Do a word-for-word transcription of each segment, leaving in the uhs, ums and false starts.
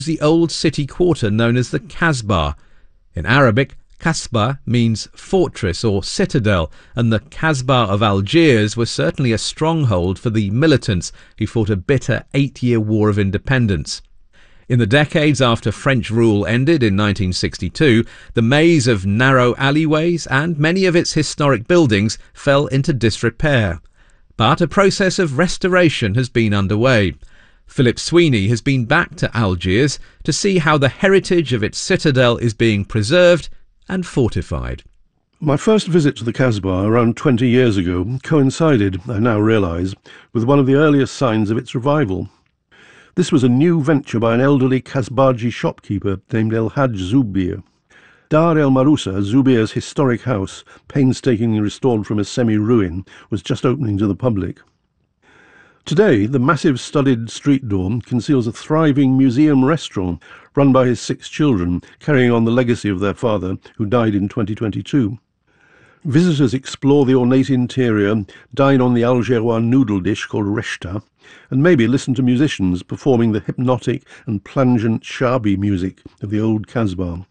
the old city quarter known as the Kasbah. In Arabic, Kasbah means fortress or citadel, and the Kasbah of Algiers was certainly a stronghold for the militants who fought a bitter eight-year war of independence. In the decades after French rule ended in nineteen sixty-two, the maze of narrow alleyways and many of its historic buildings fell into disrepair. But a process of restoration has been underway. Philip Sweeney has been back to Algiers to see how the heritage of its citadel is being preserved and fortified. My first visit to the Kasbah around twenty years ago coincided, I now realise, with one of the earliest signs of its revival. This was a new venture by an elderly Kasbaji shopkeeper named El Hadj Zubir. Dar El Marousa, Zubir's historic house, painstakingly restored from a semi-ruin, was just opening to the public. Today, the massive studded street door conceals a thriving museum restaurant run by his six children, carrying on the legacy of their father, who died in twenty twenty-two. Visitors explore the ornate interior, dine on the Algerois noodle dish called reshta, and maybe listen to musicians performing the hypnotic and plangent shabi music of the old Kasbah.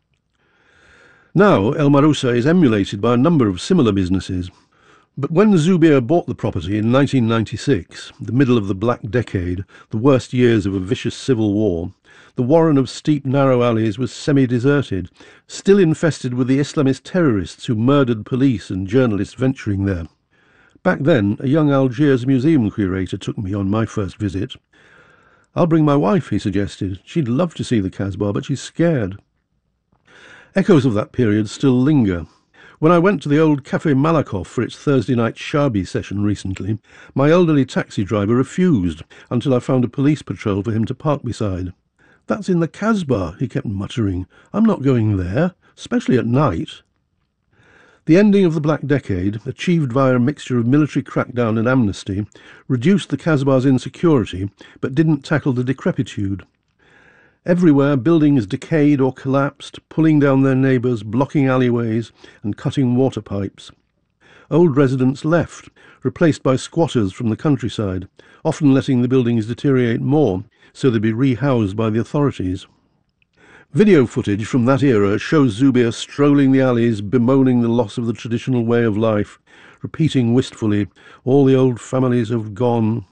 Now, El Marousa is emulated by a number of similar businesses. But when Zubir bought the property in nineteen ninety-six, the middle of the Black Decade, the worst years of a vicious civil war, the warren of steep, narrow alleys was semi-deserted, still infested with the Islamist terrorists who murdered police and journalists venturing there. Back then, a young Algiers museum curator took me on my first visit. "I'll bring my wife," he suggested. "She'd love to see the Kasbah, but she's scared." Echoes of that period still linger. When I went to the old Café Malakoff for its Thursday night Shabi session recently, my elderly taxi driver refused until I found a police patrol for him to park beside. "That's in the Kasbah," he kept muttering. "I'm not going there, especially at night." The ending of the Black Decade, achieved via a mixture of military crackdown and amnesty, reduced the Kasbah's insecurity but didn't tackle the decrepitude. Everywhere, buildings decayed or collapsed, pulling down their neighbours, blocking alleyways and cutting water pipes. Old residents left, replaced by squatters from the countryside, often letting the buildings deteriorate more so they'd be rehoused by the authorities. Video footage from that era shows Zubir strolling the alleys, bemoaning the loss of the traditional way of life, repeating wistfully, "All the old families have gone."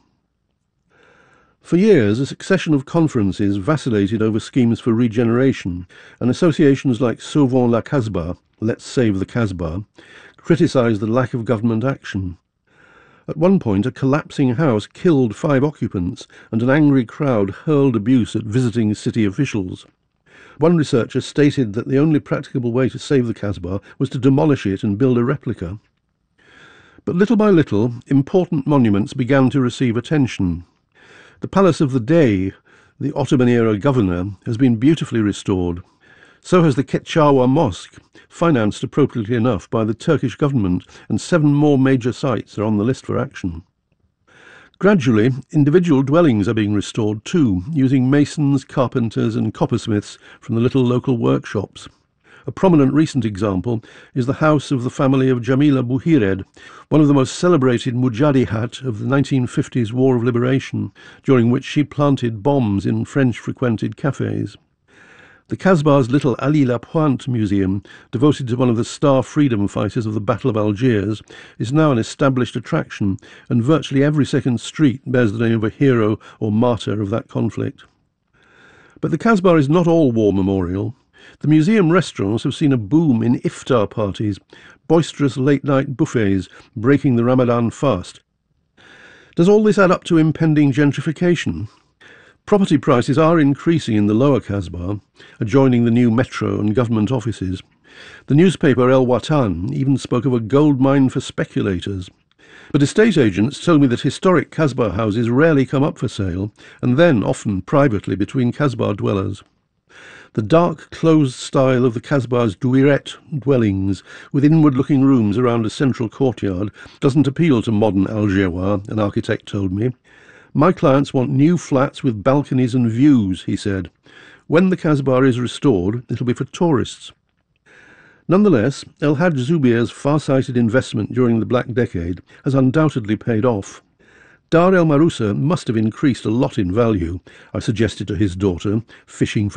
For years, a succession of conferences vacillated over schemes for regeneration, and associations like Sauvons la Kasbah, Let's Save the Kasbah, criticised the lack of government action. At one point, a collapsing house killed five occupants, and an angry crowd hurled abuse at visiting city officials. One researcher stated that the only practicable way to save the Kasbah was to demolish it and build a replica. But little by little, important monuments began to receive attention. The Palace of the Dey, the Ottoman-era governor, has been beautifully restored. So has the Ketchawa Mosque, financed appropriately enough by the Turkish government, and seven more major sites are on the list for action. Gradually, individual dwellings are being restored too, using masons, carpenters and coppersmiths from the little local workshops. A prominent recent example is the house of the family of Jamila Bouhired, one of the most celebrated mujadihat of the nineteen fifties War of Liberation, during which she planted bombs in French-frequented cafes. The Kasbah's little Ali Lapointe museum, devoted to one of the star freedom fighters of the Battle of Algiers, is now an established attraction, and virtually every second street bears the name of a hero or martyr of that conflict. But the Kasbah is not all war memorial. The museum restaurants have seen a boom in iftar parties, boisterous late-night buffets breaking the Ramadan fast. Does all this add up to impending gentrification? Property prices are increasing in the lower Kasbah, adjoining the new metro and government offices. The newspaper El Watan even spoke of a gold mine for speculators. But estate agents told me that historic Kasbah houses rarely come up for sale, and then often privately between Kasbah dwellers. The dark, closed style of the Kasbah's douiret dwellings, with inward-looking rooms around a central courtyard, doesn't appeal to modern Algerois, an architect told me. "My clients want new flats with balconies and views," he said. "When the Kasbah is restored, it'll be for tourists." Nonetheless, El Hadj Zubir's far-sighted investment during the Black Decade has undoubtedly paid off. Dar el Marusa must have increased a lot in value, I suggested to his daughter, fishing for